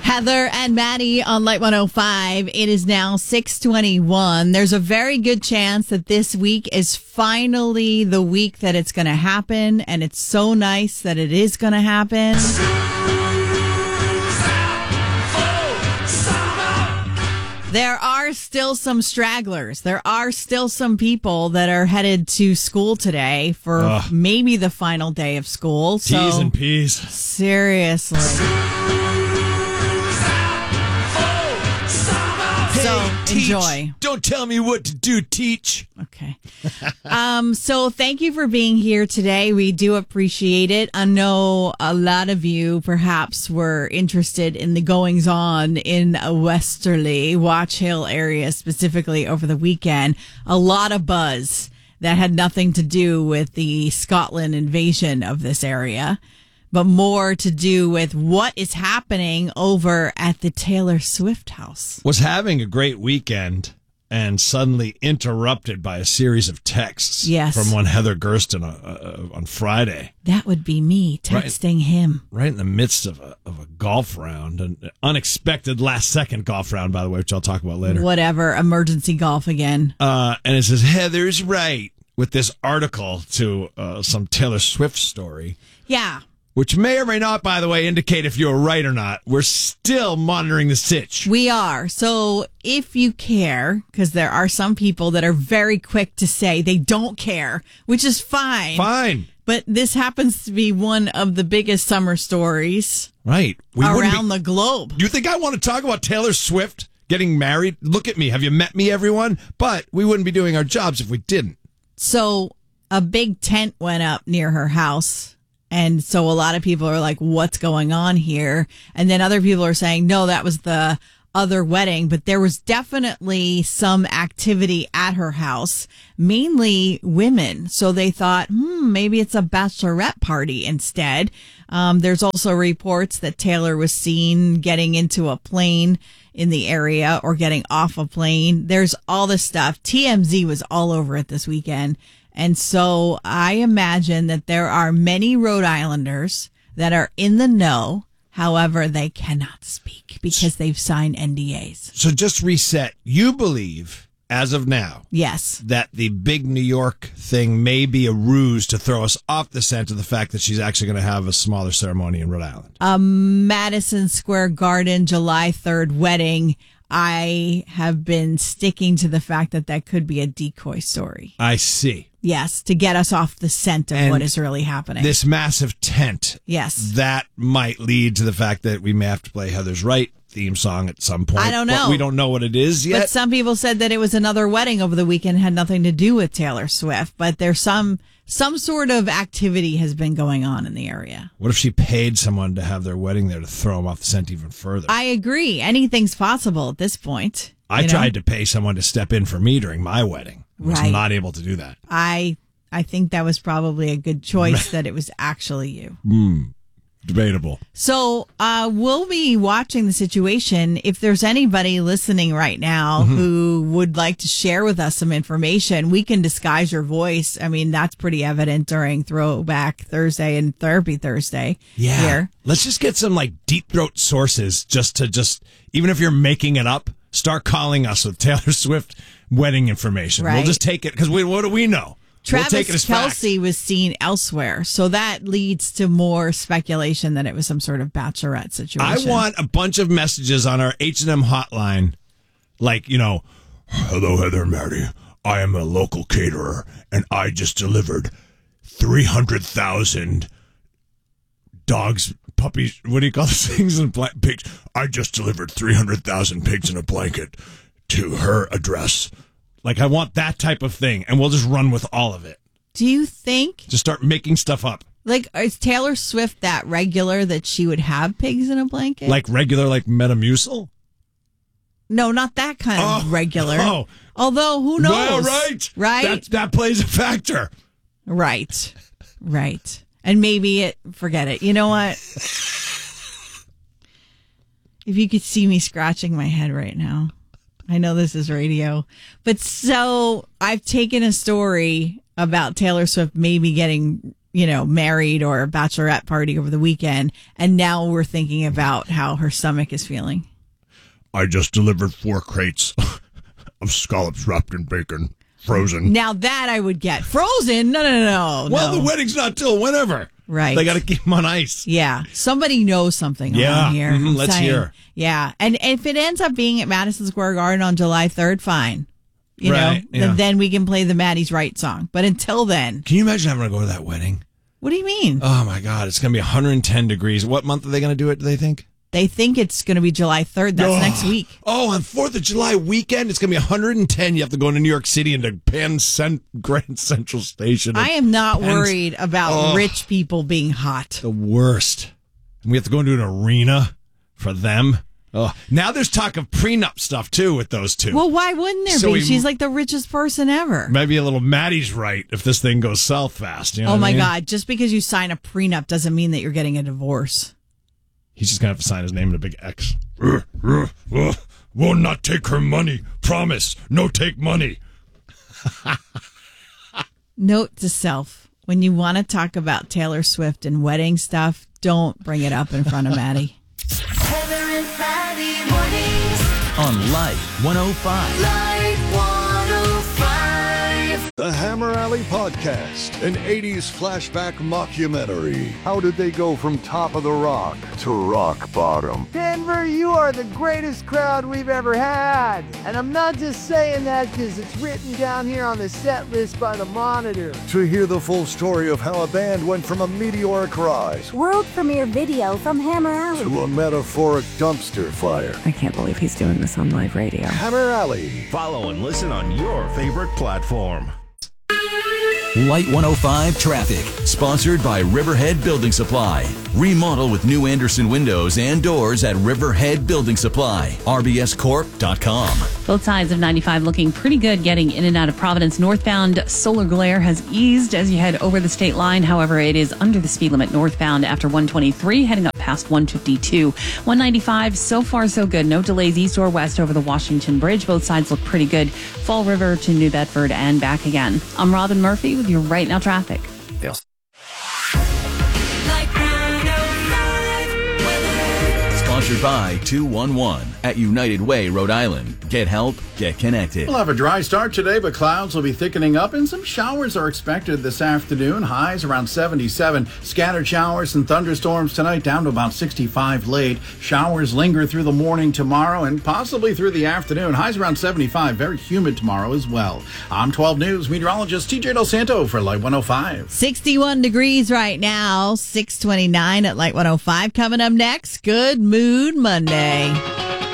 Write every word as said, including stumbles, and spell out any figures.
Heather and Maddie on Light one oh five. It is now six twenty-one. There's a very good chance that this week is finally the week that it's going to happen, and it's so nice that it is going to happen. There are still some stragglers. There are still some people that are headed to school today for Ugh. maybe the final day of school. T's so, and P's. Seriously. So teach. Enjoy. Don't tell me what to do, teach. Okay. um, so thank you for being here today. We do appreciate it. I know a lot of you perhaps were interested in the goings on in a Westerly, Watch Hill area specifically over the weekend. A lot of buzz that had nothing to do with the Scotland invasion of this area, but more to do with what is happening over at the Taylor Swift house. Was having a great weekend and suddenly interrupted by a series of texts yes. from one Heather Gersten uh, uh, on Friday. That would be me texting right, him. Right in the midst of a, of a golf round, an unexpected last-second golf round, by the way, which I'll talk about later. Whatever, emergency golf again. Uh, and it says, Heather's right, with this article to uh, some Taylor Swift story. Yeah. Which may or may not, by the way, indicate if you're right or not. We're still monitoring the sitch. We are. So if you care, because there are some people that are very quick to say they don't care, which is fine. Fine. But this happens to be one of the biggest summer stories right. We around be, the globe. Do you think I want to talk about Taylor Swift getting married? Look at me. Have you met me, everyone? But we wouldn't be doing our jobs if we didn't. So a big tent went up near her house. And so a lot of people are like, what's going on here? And then other people are saying, no, that was the other wedding. But there was definitely some activity at her house, mainly women. So they thought, hmm, maybe it's a bachelorette party instead. Um, there's also reports that Taylor was seen getting into a plane in the area or getting off a plane. There's all this stuff. T M Z was all over it this weekend. And so I imagine that there are many Rhode Islanders that are in the know. However, they cannot speak because they've signed N D As. So just reset. You believe, as of now, yes, that the big New York thing may be a ruse to throw us off the scent of the fact that she's actually going to have a smaller ceremony in Rhode Island. A Madison Square Garden July third wedding. I have been sticking to the fact that that could be a decoy story. I see. Yes, to get us off the scent of and what is really happening. This massive tent. Yes. That might lead to the fact that we may have to play Heather's Right theme song at some point. I don't know. But we don't know what it is yet. But some people said that it was another wedding over the weekend, had nothing to do with Taylor Swift. But there's some some sort of activity has been going on in the area. What if she paid someone to have their wedding there to throw them off the scent even further? I agree. Anything's possible at this point. I you know? tried to pay someone to step in for me during my wedding. I was right. not able to do that. I I think that was probably a good choice that it was actually you. Hmm. Debatable. So uh, we'll be watching the situation. If there's anybody listening right now mm-hmm. who would like to share with us some information, we can disguise your voice. I mean, that's pretty evident during Throwback Thursday and Therapy Thursday. Yeah. Here. Let's just get some like deep throat sources just to just, even if you're making it up, start calling us with Taylor Swift wedding information. Right. We'll just take it because we, what do we know? Travis we'll take it as Kelce fact. was seen elsewhere, so that leads to more speculation that it was some sort of bachelorette situation. I want a bunch of messages on our H and M hotline, like, you know, hello, Heather and Maddie. I am a local caterer, and I just delivered three hundred thousand dogs, puppies, what do you call those things? In bla- pigs. I just delivered three hundred thousand pigs in a blanket to her address. Like, I want that type of thing, and we'll just run with all of it. Do you think... Just start making stuff up. Like, is Taylor Swift that regular that she would have pigs in a blanket? Like regular, like Metamucil? No, not that kind of oh, regular. Oh. Although, who knows? Well, right. Right? That, that plays a factor. Right. Right. And maybe it... Forget it. You know what? If you could see me scratching my head right now. I know this is radio. But so I've taken a story about Taylor Swift maybe getting you know, married or a bachelorette party over the weekend. And now we're thinking about how her stomach is feeling. I just delivered four crates of scallops wrapped in bacon, frozen. Now that I would get. Frozen? No, no, no, no. Well, no. the wedding's not till whenever. Right. They got to keep them on ice. Yeah. Somebody knows something Yeah. around here. Mm-hmm. I'm Let's saying. hear. Yeah. And if it ends up being at Madison Square Garden on July third, fine. You Right, know, yeah. then, then we can play the Maddie's Right song. But until then, Can you imagine having to go to that wedding? what do you mean? Oh, my God. It's going to be one hundred ten degrees. What month are they going to do it, do they think? They think it's going to be July third. That's Oh. next week. Oh, on fourth of July weekend, it's going to be one hundred ten. You have to go into New York City into Penn Cent- Grand Central Station. I am not Penn's- worried about Oh. rich people being hot. The worst. And we have to go into an arena for them. Oh, now there's talk of prenup stuff, too, with those two. Well, why wouldn't there So be? we- She's like the richest person ever. Maybe a little Maddie's right if this thing goes south fast. You know Oh, what my I mean? God. Just because you sign a prenup doesn't mean that you're getting a divorce. He's just going to have to sign his name in a big X. Uh, uh, uh, will not take her money. Promise. No take money. Note to self, when you want to talk about Taylor Swift and wedding stuff, don't bring it up in front of Maddie. Heather and Maddie mornings. On Light one oh five. Light one oh five. The Hammer Alley Podcast, an eighties flashback mockumentary. How did they go from top of the rock to rock bottom? Denver, you are the greatest crowd we've ever had. And I'm not just saying that because it's written down here on the set list by the Monitor. To hear the full story of how a band went from a meteoric rise World premiere video from Hammer Alley. to a metaphoric dumpster fire. I can't believe he's doing this on live radio. Hammer Alley. Follow and listen on your favorite platform. Light one oh five Traffic, sponsored by Riverhead Building Supply. Remodel with new Anderson windows and doors at Riverhead Building Supply. R B S corp dot com. Both sides of ninety-five looking pretty good getting in and out of Providence. Northbound solar glare has eased as you head over the state line. However, it is under the speed limit northbound after one twenty-three, heading up past one fifty-two. one ninety-five, so far so good. No delays east or west over the Washington Bridge. Both sides look pretty good. Fall River to New Bedford and back again. I'm Robin Murphy with your Right Now traffic. Light one oh five. Weather. Sponsored by two one one at United Way, Rhode Island. Get help, get connected. We'll have a dry start today, but clouds will be thickening up and some showers are expected this afternoon. Highs around seventy-seven. Scattered showers and thunderstorms tonight down to about sixty-five late. Showers linger through the morning tomorrow and possibly through the afternoon. Highs around seventy-five. Very humid tomorrow as well. I'm twelve News meteorologist T J Del Santo for Light one oh five. sixty-one degrees right now, six twenty-nine at Light one oh five. Coming up next, Good Mood Monday.